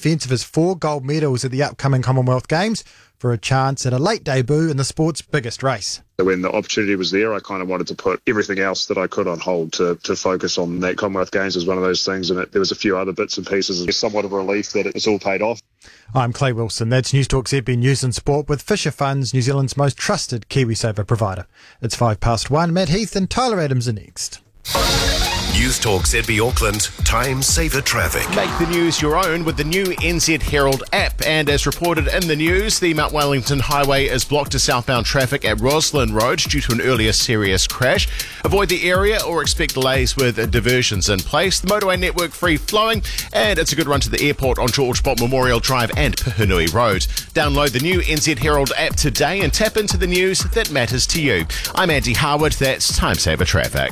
defence of his 4 gold medals at the upcoming Commonwealth Games for a chance at a late debut in the sport's biggest race. When the opportunity was there, I kind of wanted to put everything else that I could on hold to focus on that. Commonwealth Games was one of those things, and there was a few other bits and pieces. It's somewhat of a relief that it's all paid off. I'm Clay Wilson. That's News Talk ZB News and Sport with Fisher Funds, New Zealand's most trusted KiwiSaver provider. It's 1:05. Matt Heath and Tyler Adams are next. News Talk ZB Auckland, Time Saver Traffic. Make the news your own with the new NZ Herald app. And as reported in the news, the Mount Wellington Highway is blocked to southbound traffic at Roslyn Road due to an earlier serious crash. Avoid the area or expect delays with diversions in place. The motorway network free flowing, and it's a good run to the airport on George Bott Memorial Drive and Pihunui Road. Download the new NZ Herald app today and tap into the news that matters to you. I'm Andy Harwood. That's Time Saver Traffic.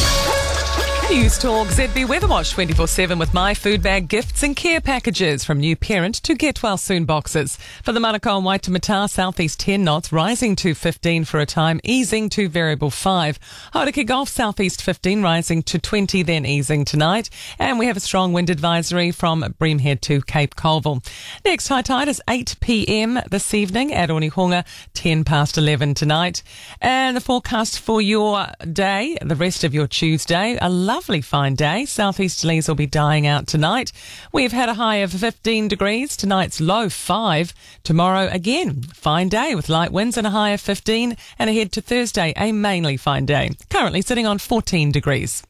News Talk ZB Weather Watch 24/7 with My Food Bag gifts and care packages from new parent to get well soon boxes. For the Manukau and Waitemata, southeast 10 knots, rising to 15 for a time, easing to variable 5. Hauraki Gulf, southeast 15, rising to 20, then easing tonight. And we have a strong wind advisory from Breamhead to Cape Colville. Next high tide is 8 p.m. this evening at Onehunga, 10 past 11 tonight. And the forecast for your day, the rest of your Tuesday, a lovely fine day. Southeasterlies will be dying out tonight. We've had a high of 15 degrees. Tonight's low 5. Tomorrow again, fine day with light winds and a high of 15. And ahead to Thursday, a mainly fine day. Currently sitting on 14 degrees.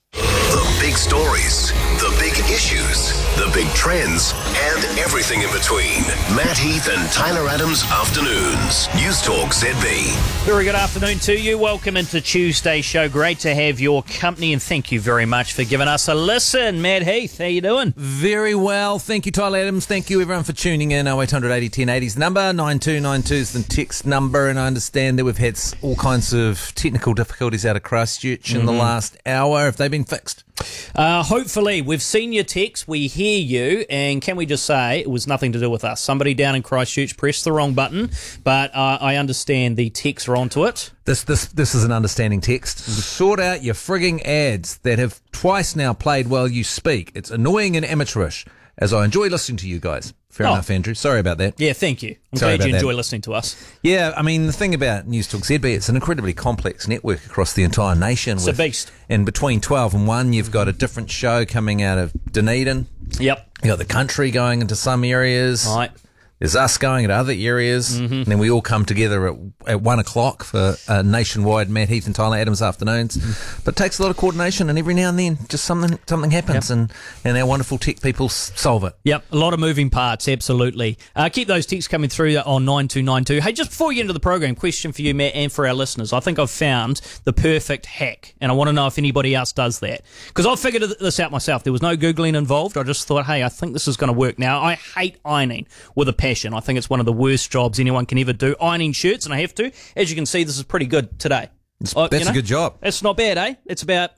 The big stories, the big issues, the big trends, and everything in between. Matt Heath and Tyler Adams Afternoons. News Talk ZB. Very good afternoon to you. Welcome into Tuesday's show. Great to have your company, and thank you very much for giving us a listen. Matt Heath, how you doing? Very well. Thank you, Tyler Adams. Thank you, everyone, for tuning in. 0800 80 10 80's number. 9292 is the text number, and I understand that we've had all kinds of technical difficulties out of Christchurch in the last hour. Have they been fixed? Hopefully. We've seen your text. We hear you, and can we just say it was nothing to do with us? Somebody down in Christchurch pressed the wrong button, but I understand the texts are onto it. This is an understanding text. Sort out your frigging ads that have twice now played while you speak. It's annoying and amateurish, as I enjoy listening to you guys. Fair enough, Andrew. Sorry about that. Yeah, thank you. I'm Sorry glad you about enjoy that. listening to us. Yeah, I mean, the thing about News Talk ZB, it's an incredibly complex network across the entire nation. It's a beast. And between 12 and 1, you've got a different show coming out of Dunedin. Yep. You got the country going into some areas. Right. There's us going at other areas. And then we all come together at 1 o'clock for a nationwide Matt Heath and Tyler Adams afternoons. But it takes a lot of coordination, and every now and then just something happens, and our wonderful tech people solve it. Yep, a lot of moving parts, absolutely. Keep those texts coming through on 9292. Hey, just before we get into the program, question for you, Matt, and for our listeners. I think I've found the perfect hack, and I want to know if anybody else does that. Because I figured this out myself. There was no Googling involved. I just thought, hey, I think this is going to work. Now, I hate ironing with a passion. I think it's one of the worst jobs anyone can ever do. Ironing shirts, and I have to. As you can see, this is pretty good today. That's a good job. It's not bad, eh? It's about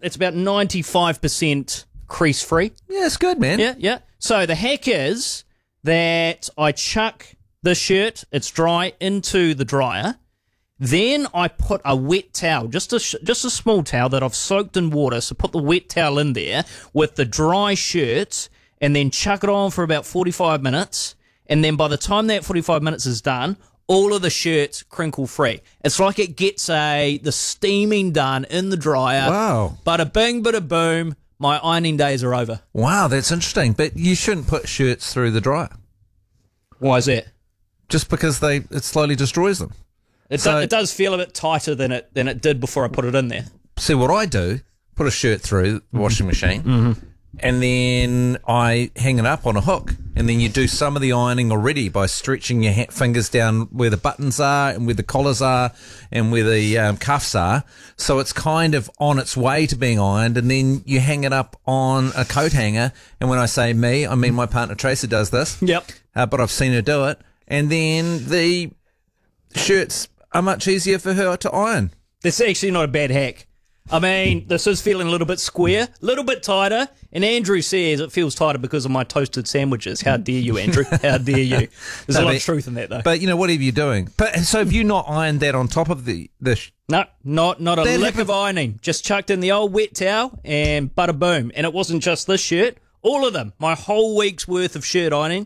95% crease free. Yeah, it's good, man. Yeah. So the hack is that I chuck the shirt, it's dry, into the dryer. Then I put a wet towel, just a small towel that I've soaked in water. So put the wet towel in there with the dry shirt, and then chuck it on for about 45 minutes. And then by the time that 45 minutes is done, all of the shirts crinkle free. It's like it gets the steaming done in the dryer. Wow. Bada bing, bada boom. My ironing days are over. Wow, that's interesting. But you shouldn't put shirts through the dryer. Why is that? Just because it slowly destroys them. It does feel a bit tighter than it did before I put it in there. See, what I do, put a shirt through the washing machine, and then I hang it up on a hook. And then you do some of the ironing already by stretching your fingers down where the buttons are and where the collars are and where the cuffs are. So it's kind of on its way to being ironed. And then you hang it up on a coat hanger. And when I say me, I mean my partner Tracy does this. Yep. But I've seen her do it. And then the shirts are much easier for her to iron. That's actually not a bad hack. I mean, this is feeling a little bit square, a little bit tighter, and Andrew says it feels tighter because of my toasted sandwiches. How dare you, Andrew? How dare you? There's a lot of truth in that, though. But, whatever you're doing. But so have you not ironed that on top of the No, not a lick of ironing. Just chucked in the old wet towel and bada boom. And it wasn't just this shirt. All of them. My whole week's worth of shirt ironing